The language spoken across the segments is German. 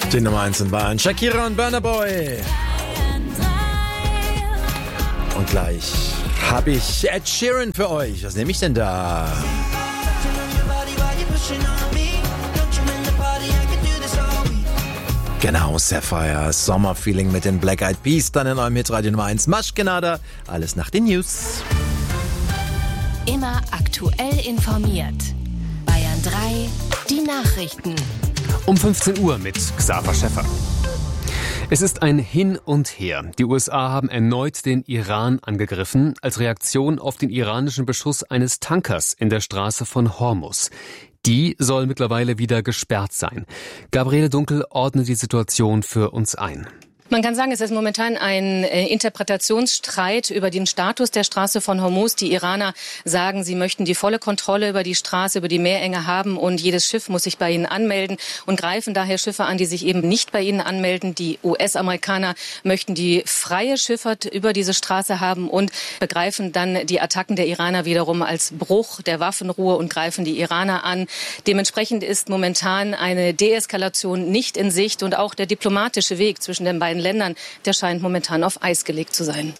Die Nummer 1 in Bayern, Shakira und Burna Boy. Und gleich habe ich Ed Sheeran für euch. Was nehme ich denn da? Genau, Sapphire, Sommerfeeling mit den Black Eyed Peas, dann in eurem Hitradio Nummer 1 Maschkenada. Alles nach den News. Immer aktuell informiert. Bayern 3, die Nachrichten. Um 15 Uhr mit Xaver Schäffer. Es ist ein Hin und Her. Die USA haben erneut den Iran angegriffen, als Reaktion auf den iranischen Beschuss eines Tankers in der Straße von Hormuz. Die soll mittlerweile wieder gesperrt sein. Gabriele Dunkel ordnet die Situation für uns ein. Man kann sagen, es ist momentan ein Interpretationsstreit über den Status der Straße von Hormuz. Die Iraner sagen, sie möchten die volle Kontrolle über die Straße, über die Meerenge haben und jedes Schiff muss sich bei ihnen anmelden und greifen daher Schiffe an, die sich eben nicht bei ihnen anmelden. Die US-Amerikaner möchten die freie Schifffahrt über diese Straße haben und begreifen dann die Attacken der Iraner wiederum als Bruch der Waffenruhe und greifen die Iraner an. Dementsprechend ist momentan eine Deeskalation nicht in Sicht und auch der diplomatische Weg zwischen den beiden Ländern, der scheint momentan auf Eis gelegt zu sein.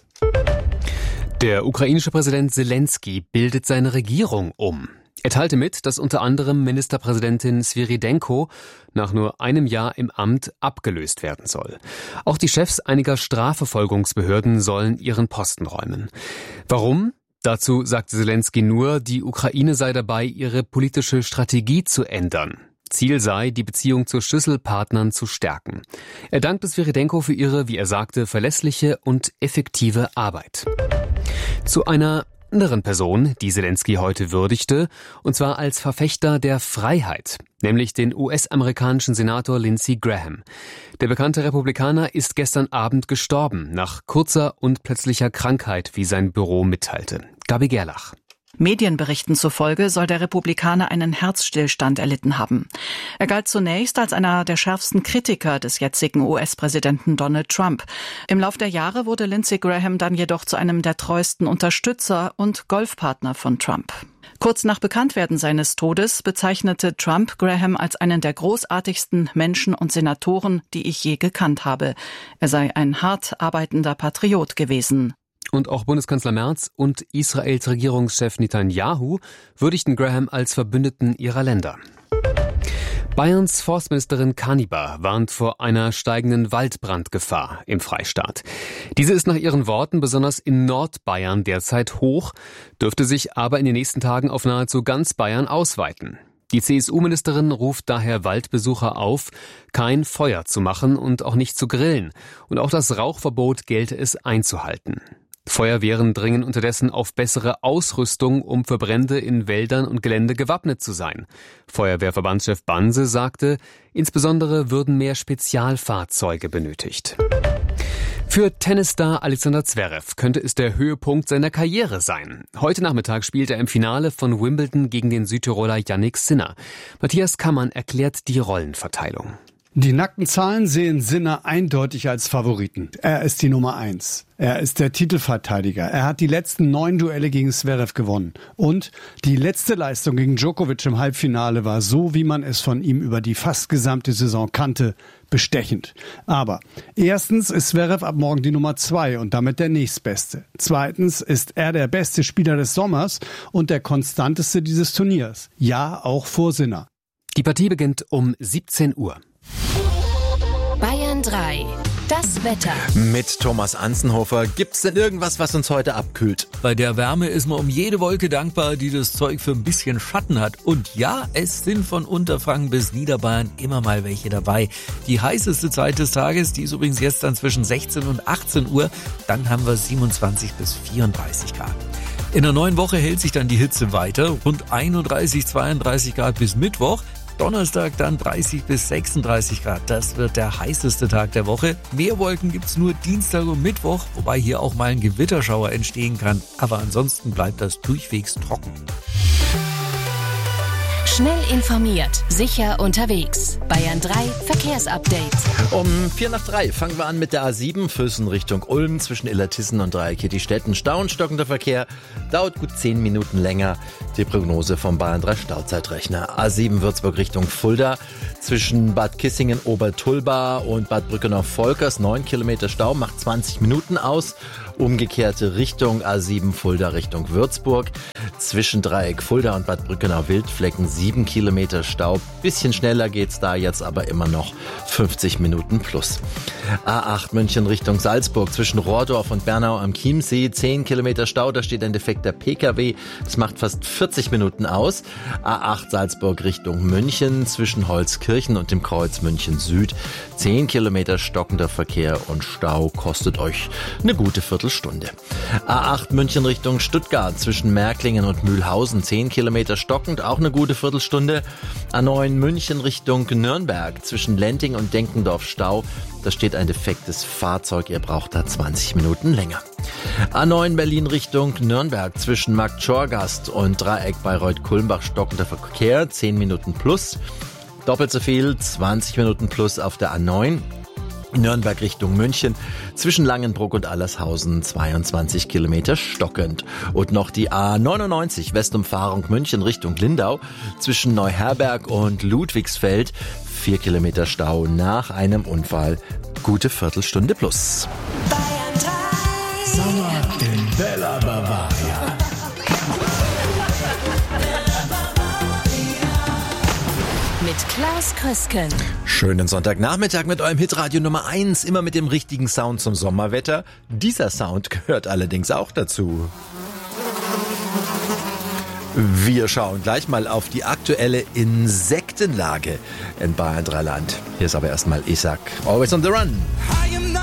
Der ukrainische Präsident Zelensky bildet seine Regierung um. Er teilte mit, dass unter anderem Ministerpräsidentin Svyridenko nach nur einem Jahr im Amt abgelöst werden soll. Auch die Chefs einiger Strafverfolgungsbehörden sollen ihren Posten räumen. Warum? Dazu sagte Zelensky nur, die Ukraine sei dabei, ihre politische Strategie zu ändern. Ziel sei, die Beziehung zu Schlüsselpartnern zu stärken. Er dankte Svyridenko für ihre, wie er sagte, verlässliche und effektive Arbeit. Zu einer anderen Person, die Zelensky heute würdigte, und zwar als Verfechter der Freiheit, nämlich den US-amerikanischen Senator Lindsey Graham. Der bekannte Republikaner ist gestern Abend gestorben, nach kurzer und plötzlicher Krankheit, wie sein Büro mitteilte. Gabi Gerlach. Medienberichten zufolge soll der Republikaner einen Herzstillstand erlitten haben. Er galt zunächst als einer der schärfsten Kritiker des jetzigen US-Präsidenten Donald Trump. Im Lauf der Jahre wurde Lindsey Graham dann jedoch zu einem der treuesten Unterstützer und Golfpartner von Trump. Kurz nach Bekanntwerden seines Todes bezeichnete Trump Graham als einen der großartigsten Menschen und Senatoren, die ich je gekannt habe. Er sei ein hart arbeitender Patriot gewesen. Und auch Bundeskanzler Merz und Israels Regierungschef Netanyahu würdigten Graham als Verbündeten ihrer Länder. Bayerns Forstministerin Kanibar warnt vor einer steigenden Waldbrandgefahr im Freistaat. Diese ist nach ihren Worten besonders in Nordbayern derzeit hoch, dürfte sich aber in den nächsten Tagen auf nahezu ganz Bayern ausweiten. Die CSU-Ministerin ruft daher Waldbesucher auf, kein Feuer zu machen und auch nicht zu grillen. Und auch das Rauchverbot gelte es einzuhalten. Feuerwehren dringen unterdessen auf bessere Ausrüstung, um für Brände in Wäldern und Gelände gewappnet zu sein. Feuerwehrverbandschef Banse sagte, insbesondere würden mehr Spezialfahrzeuge benötigt. Für Tennisstar Alexander Zverev könnte es der Höhepunkt seiner Karriere sein. Heute Nachmittag spielt er im Finale von Wimbledon gegen den Südtiroler Jannik Sinner. Matthias Kammann erklärt die Rollenverteilung. Die nackten Zahlen sehen Sinner eindeutig als Favoriten. Er ist die Nummer 1. Er ist der Titelverteidiger. Er hat die letzten 9 Duelle gegen Zverev gewonnen. Und die letzte Leistung gegen Djokovic im Halbfinale war so, wie man es von ihm über die fast gesamte Saison kannte, bestechend. Aber erstens ist Zverev ab morgen die Nummer 2 und damit der nächstbeste. Zweitens ist er der beste Spieler des Sommers und der konstanteste dieses Turniers. Ja, auch vor Sinner. Die Partie beginnt um 17 Uhr. Bayern 3, das Wetter. Mit Thomas Anzenhofer. Gibt's denn irgendwas, was uns heute abkühlt? Bei der Wärme ist man um jede Wolke dankbar, die das Zeug für ein bisschen Schatten hat. Und ja, es sind von Unterfranken bis Niederbayern immer mal welche dabei. Die heißeste Zeit des Tages, die ist übrigens jetzt dann zwischen 16 und 18 Uhr. Dann haben wir 27 bis 34 Grad. In der neuen Woche hält sich dann die Hitze weiter. Rund 31, 32 Grad bis Mittwoch. Donnerstag dann 30 bis 36 Grad. Das wird der heißeste Tag der Woche. Mehr Wolken gibt's nur Dienstag und Mittwoch, wobei hier auch mal ein Gewitterschauer entstehen kann. Aber ansonsten bleibt das durchwegs trocken. Schnell informiert, sicher unterwegs. Bayern 3 Verkehrsupdate. Um 2:45 fangen wir an mit der A7 Füssen Richtung Ulm zwischen Illertissen und Dreieckirchstetten. Stau und stockender Verkehr dauert gut 10 Minuten länger. Die Prognose vom Bayern 3 Stauzeitrechner. A7 Würzburg Richtung Fulda zwischen Bad Kissingen Obertulba und Bad Brückenau-Volkers 9 Kilometer Stau, macht 20 Minuten aus. Umgekehrte Richtung A7 Fulda Richtung Würzburg. Zwischen Dreieck Fulda und Bad Brückenau-Wildflecken 7 Kilometer Stau. Bisschen schneller geht's da jetzt, aber immer noch 50 Minuten plus. A8 München Richtung Salzburg zwischen Rohrdorf und Bernau am Chiemsee 10 Kilometer Stau. Da steht ein defekter PKW. Das macht fast 40 Minuten aus. A8 Salzburg Richtung München zwischen Holzkirchen und dem Kreuz München Süd. 10 Kilometer stockender Verkehr und Stau kostet euch eine gute Viertelstunde. A8 München Richtung Stuttgart zwischen Märklingen und Mühlhausen 10 Kilometer stockend, auch eine gute Viertelstunde. A9 München Richtung Nürnberg zwischen Lenting und Denkendorf Stau. Da steht ein defektes Fahrzeug, ihr braucht da 20 Minuten länger. A9 Berlin Richtung Nürnberg zwischen Marktschorgast und Dreieck Bayreuth-Kulmbach stockender Verkehr 10 Minuten plus. Doppelt so viel, 20 Minuten plus auf der A9. Nürnberg Richtung München zwischen Langenbruck und Allershausen 22 Kilometer stockend. Und noch die A99 Westumfahrung München Richtung Lindau zwischen Neuherberg und Ludwigsfeld 4 Kilometer Stau nach einem Unfall. Gute Viertelstunde plus. Bayern 3. Sommer in Bella Bavaria. Mit Klaus Krüsken. Schönen Sonntagnachmittag mit eurem Hitradio Nummer 1, immer mit dem richtigen Sound zum Sommerwetter. Dieser Sound gehört allerdings auch dazu. Wir schauen gleich mal auf die aktuelle Insektenlage in Bayern 3 Land. Hier ist aber erstmal Isaac. Always on the run.